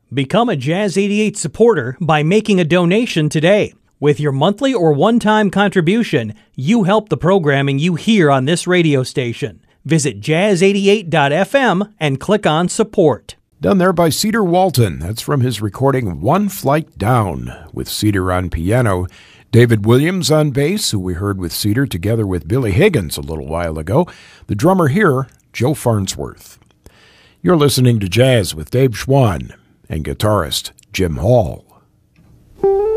Become a Jazz 88 supporter by making a donation today. With your monthly or one-time contribution, you help the programming you hear on this radio station. Visit jazz88.fm and click on support. Done there by Cedar Walton. That's from his recording One Flight Down, with Cedar on piano, David Williams on bass, who we heard with Cedar together with Billy Higgins a little while ago. The drummer here, Joe Farnsworth. You're listening to Jazz with Dave Schwann and guitarist Jim Hall.